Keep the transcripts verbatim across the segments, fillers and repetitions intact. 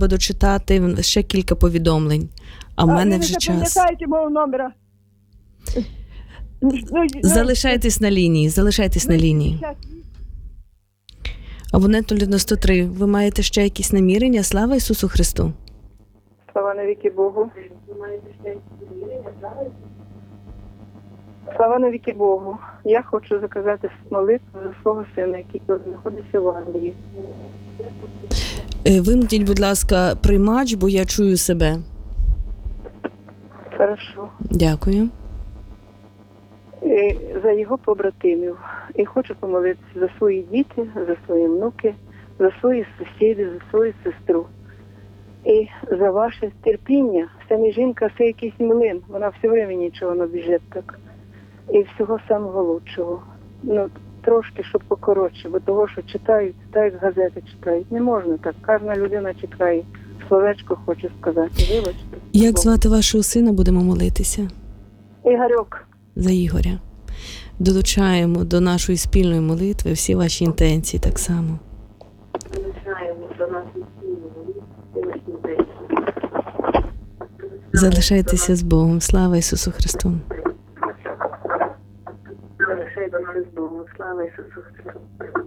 треба дочитати ще кілька повідомлень, а в мене вже час. Не запам'ятаєте мого номера. Залишайтесь на лінії, залишайтесь на лінії. Абонент нуль дев'яносто три, ви маєте ще якісь намірення? Слава Ісусу Христу! Слава навіки Богу. Слава навіки Богу. Я хочу заказати молитву за свого сина, який тут знаходиться в Англії. Вимкніть, будь ласка, приймач, бо я чую себе. Хорошо. Дякую. І за його побратимів. І хочу помолитися за свої діти, за свої внуки, за свої сусіди, за свою сестру. І за ваше терпіння. Самі жінка – це якийсь млин. Вона все время нічого не біжить так. І всього самого лучшого. Ну, трошки, щоб покоротше, бо того, що читають, так як газети читають. Не можна так. Кожна людина чекає. Словечко хочу сказати. Вибачте. Як звати вашого сина? Будемо молитися. Ігорьок. За Ігоря. Долучаємо до нашої спільної молитви всі ваші інтенції так само. Долучаємо до нашої спільної молитви всі ваші інтенції. Залишайтеся з Богом. Слава Ісусу Христу. Залишайтеся з Богом. Слава Ісусу Христу.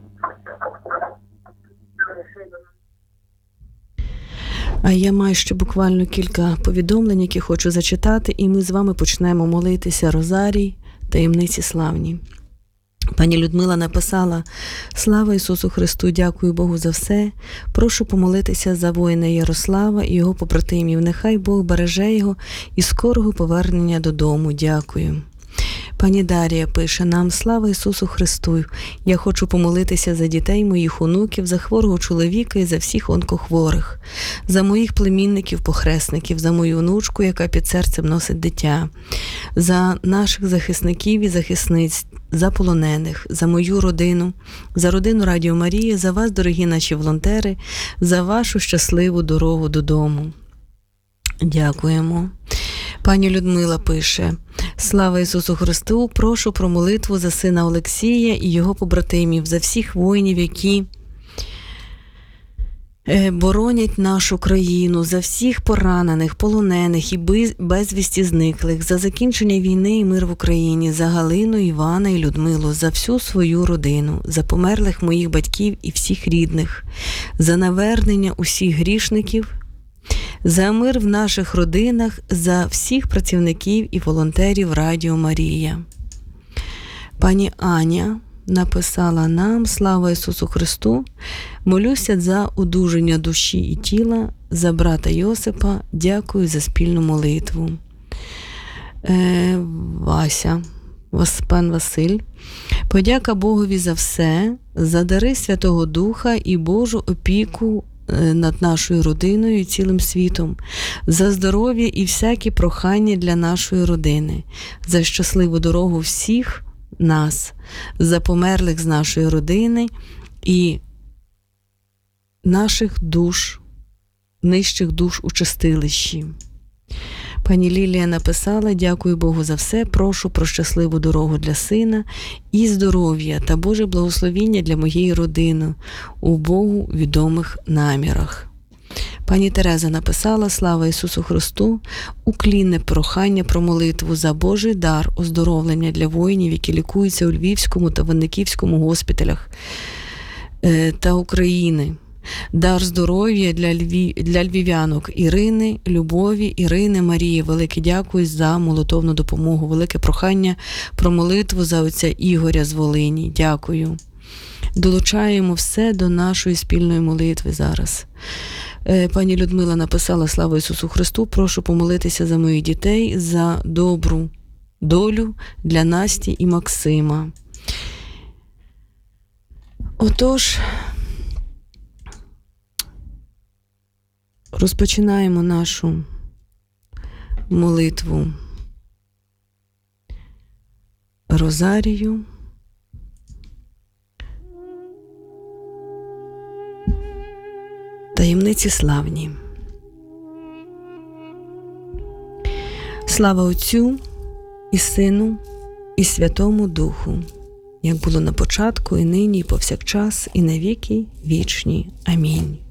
А я маю ще буквально кілька повідомлень, які хочу зачитати, і ми з вами почнемо молитися Розарій, таємниці славні. Пані Людмила написала: «Слава Ісусу Христу, дякую Богу за все. Прошу помолитися за воїна Ярослава і його побратимів. Нехай Бог береже його і скорого повернення додому. Дякую». Пані Дарія пише нам: «Слава Ісусу Христу! Я хочу помолитися за дітей моїх онуків, за хворого чоловіка і за всіх онкохворих, за моїх племінників-похресників, за мою онучку, яка під серцем носить дитя, за наших захисників і захисниць, за полонених, за мою родину, за родину Радіо Марія, за вас, дорогі наші волонтери, за вашу щасливу дорогу додому». Дякуємо. Пані Людмила пише: «Слава Ісусу Христу! Прошу про молитву за сина Олексія і його побратимів, за всіх воїнів, які боронять нашу країну, за всіх поранених, полонених і безвісті зниклих, за закінчення війни і мир в Україні, за Галину, Івана і Людмилу, за всю свою родину, за померлих моїх батьків і всіх рідних, за навернення усіх грішників, за мир в наших родинах, за всіх працівників і волонтерів Радіо Марія». Пані Аня написала нам: «Слава Ісусу Христу! Молюся за одужання душі і тіла, за брата Йосипа. Дякую за спільну молитву». Е, Вася, пан Василь: «Подяка Богові за все, за дари Святого Духа і Божу опіку над нашою родиною і цілим світом, за здоров'я і всякі прохання для нашої родини, за щасливу дорогу всіх нас, за померлих з нашої родини і наших душ, нижчих душ у чистилищі». Пані Лілія написала: «Дякую Богу за все, прошу про щасливу дорогу для сина і здоров'я та Боже благословіння для моєї родини у Богу відомих намірах». Пані Тереза написала: «Слава Ісусу Христу! Уклінне прохання про молитву за Божий дар оздоровлення для воїнів, які лікуються у Львівському та Винниківському госпіталях та України. Дар здоров'я для, львів... для львів'янок Ірини, Любові, Ірини, Марії. Велике дякую за молитовну допомогу. Велике прохання про молитву за отця Ігоря з Волині. Дякую». Долучаємо все до нашої спільної молитви зараз. Пані Людмила написала: «Слава Ісусу Христу! Прошу помолитися за моїх дітей, за добру долю для Насті і Максима». Отож, розпочинаємо нашу молитву Розарію. Таємниці славні. Слава Отцю і Сину і Святому Духу, як було на початку, і нині, і повсякчас, і на віки вічні. Амінь.